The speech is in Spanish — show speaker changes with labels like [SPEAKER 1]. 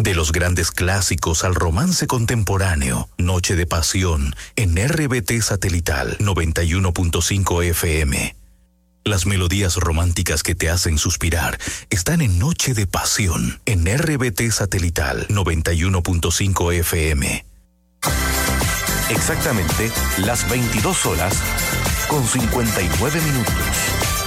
[SPEAKER 1] De los grandes clásicos al romance contemporáneo, Noche de Pasión en RBT Satelital 91.5 FM. Las melodías románticas que te hacen suspirar están en Noche de Pasión en RBT Satelital 91.5 FM.
[SPEAKER 2] Exactamente las 22 horas con 59 minutos.